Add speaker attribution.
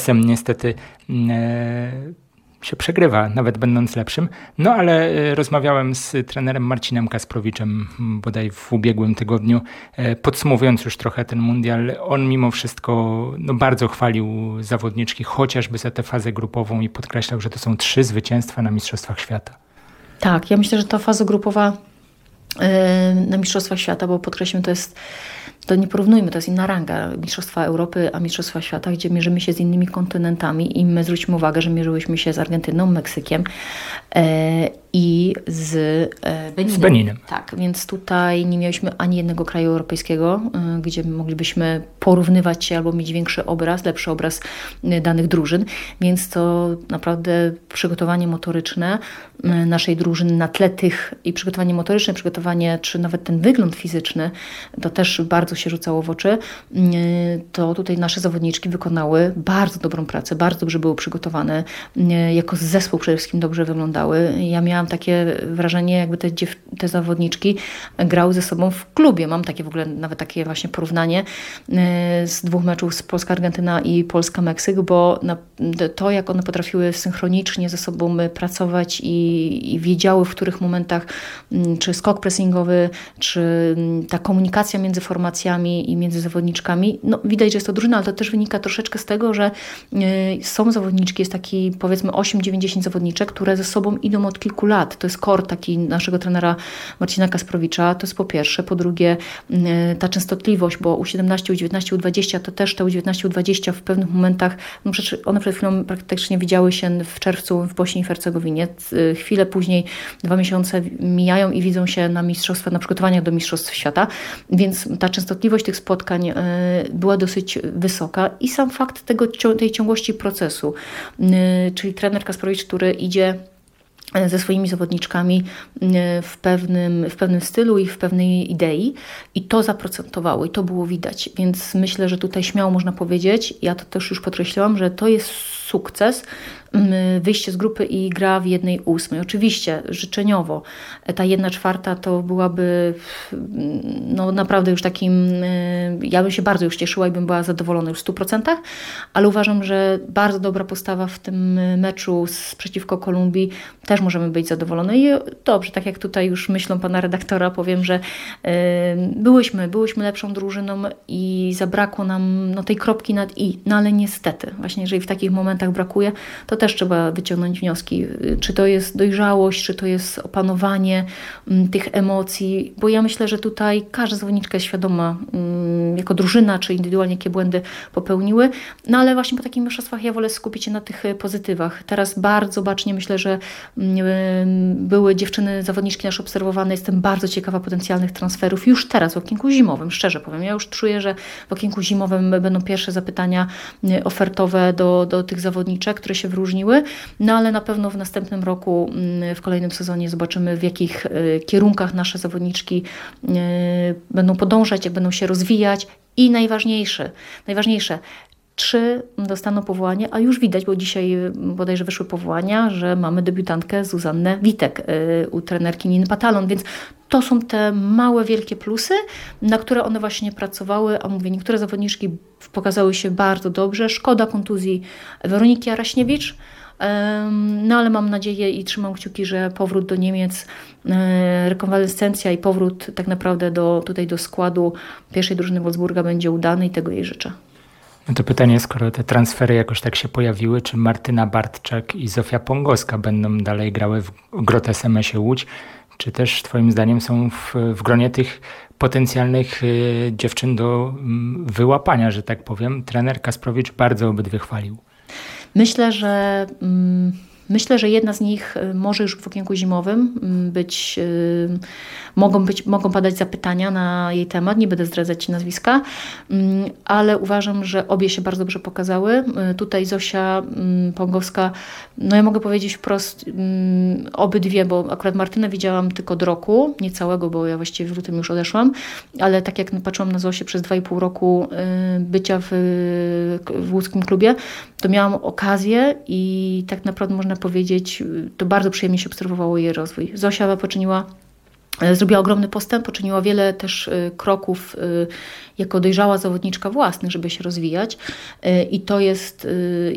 Speaker 1: czasem niestety się przegrywa, nawet będąc lepszym. No ale rozmawiałem z trenerem Marcinem Kasprowiczem bodaj w ubiegłym tygodniu, podsumowując już trochę ten mundial. On mimo wszystko bardzo chwalił zawodniczki, chociażby za tę fazę grupową i podkreślał, że to są 3 zwycięstwa na Mistrzostwach Świata.
Speaker 2: Tak, ja myślę, że ta faza grupowa na Mistrzostwach Świata, bo podkreślmy, to nie porównujmy, to jest inna ranga. Mistrzostwa Europy, a Mistrzostwa Świata, gdzie mierzymy się z innymi kontynentami i my zwróćmy uwagę, że mierzyłyśmy się z Argentyną, Meksykiem i z Beninem.
Speaker 1: Z Beninem.
Speaker 2: Tak, więc tutaj nie mieliśmy ani jednego kraju europejskiego, gdzie moglibyśmy porównywać się albo mieć większy obraz, lepszy obraz danych drużyn, więc to naprawdę przygotowanie motoryczne naszej drużyny na tle tych i przygotowanie motoryczne, przygotowanie, czy nawet ten wygląd fizyczny, to też bardzo się rzucało w oczy. To tutaj nasze zawodniczki wykonały bardzo dobrą pracę, bardzo dobrze były przygotowane, jako zespół przede wszystkim dobrze wyglądały. Ja miałam takie wrażenie, jakby te zawodniczki grały ze sobą w klubie. Mam takie w ogóle nawet takie właśnie porównanie z 2 meczów z Polska-Argentyna i Polska-Meksyk, bo to, jak one potrafiły synchronicznie ze sobą pracować i wiedziały, w których momentach, czy skok pressingowy, czy ta komunikacja między formacjami i między zawodniczkami, widać, że jest to drużyna, ale to też wynika troszeczkę z tego, że są zawodniczki, jest taki powiedzmy 8, 9, 10 zawodniczek, które ze sobą idą od kilku lat. To jest core taki naszego trenera Marcina Kasprowicza, to jest po pierwsze. Po drugie, ta częstotliwość, bo U17, U19, U20 to też te U19, U20 w pewnych momentach, one przed chwilą praktycznie widziały się w czerwcu w Bośni i Hercegowinie. Chwilę później, 2 miesiące mijają i widzą się na mistrzostwach, na przygotowaniach do Mistrzostw Świata, więc ta częstotliwość tych spotkań była dosyć wysoka i sam fakt tej ciągłości procesu, czyli trener Kasprowicz, który idzie ze swoimi zawodniczkami w pewnym stylu i w pewnej idei i to zaprocentowało i to było widać, więc myślę, że tutaj śmiało można powiedzieć, ja to też już podkreśliłam, że to jest sukces, wyjście z grupy i gra w 1/8. Oczywiście życzeniowo ta 1/4 to byłaby naprawdę już takim, ja bym się bardzo już cieszyła i bym była zadowolona już w 100%, ale uważam, że bardzo dobra postawa w tym meczu przeciwko Kolumbii, też możemy być zadowolone i dobrze, tak jak tutaj już myślą pana redaktora, powiem, że byłyśmy lepszą drużyną i zabrakło nam tej kropki nad i, ale niestety, właśnie jeżeli w takich momentach brakuje, to też trzeba wyciągnąć wnioski, czy to jest dojrzałość, czy to jest opanowanie tych emocji, bo ja myślę, że tutaj każda zawodniczka jest świadoma, jako drużyna, czy indywidualnie jakie błędy popełniły, ale właśnie po takich mistrzostwach ja wolę skupić się na tych pozytywach. Teraz bardzo bacznie myślę, że były dziewczyny, zawodniczki nasze obserwowane, jestem bardzo ciekawa potencjalnych transferów już teraz w okienku zimowym, szczerze powiem. Ja już czuję, że w okienku zimowym będą pierwsze zapytania ofertowe do tych zawodniczek, które się wyróżniły, ale na pewno w następnym roku, w kolejnym sezonie zobaczymy, w jakich kierunkach nasze zawodniczki będą podążać, jak będą się rozwijać i najważniejsze, czy dostaną powołanie, a już widać, bo dzisiaj bodajże wyszły powołania, że mamy debiutantkę Zuzannę Witek u trenerki Niny Patalon, więc to są te małe, wielkie plusy, na które one właśnie pracowały, a mówię, niektóre zawodniczki pokazały się bardzo dobrze. Szkoda kontuzji Weroniki Araśniewicz, ale mam nadzieję i trzymam kciuki, że powrót do Niemiec, rekonwalescencja i powrót tak naprawdę do składu pierwszej drużyny Wolfsburga będzie udany i tego jej życzę.
Speaker 1: No to pytanie, skoro te transfery jakoś tak się pojawiły, czy Martyna Bartczak i Zofia Pongowska będą dalej grały w Grot SMS-ie Łódź, czy też twoim zdaniem są w gronie tych potencjalnych dziewczyn do wyłapania, że tak powiem? Trener Kasprowicz bardzo obydwie chwalił.
Speaker 2: Myślę, że jedna z nich może już w okienku zimowym mogą padać zapytania na jej temat, nie będę zdradzać nazwiska, ale uważam, że obie się bardzo dobrze pokazały. Tutaj Zosia Pongowska, ja mogę powiedzieć wprost, obydwie, bo akurat Martynę widziałam tylko od roku, nie całego, bo ja właściwie w lutym już odeszłam, ale tak jak patrzyłam na Zosię przez 2,5 roku bycia w łódzkim klubie, to miałam okazję i tak naprawdę można powiedzieć, to bardzo przyjemnie się obserwowało jej rozwój. Zosia zrobiła ogromny postęp, poczyniła wiele też kroków jako dojrzała zawodniczka własnych, żeby się rozwijać i to jest